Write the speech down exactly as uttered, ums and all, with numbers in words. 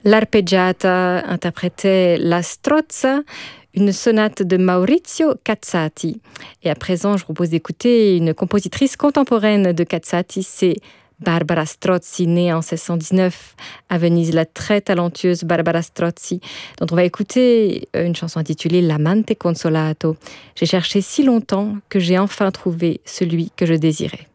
L'arpeggiata interprétait La Strozza, une sonate de Maurizio Cazzati. Et à présent, je propose d'écouter une compositrice contemporaine de Cazzati, c'est Barbara Strozzi, née en seize cent dix-neuf à Venise, la très talentueuse Barbara Strozzi, dont on va écouter une chanson intitulée L'amante consolato. J'ai cherché si longtemps que j'ai enfin trouvé celui que je désirais.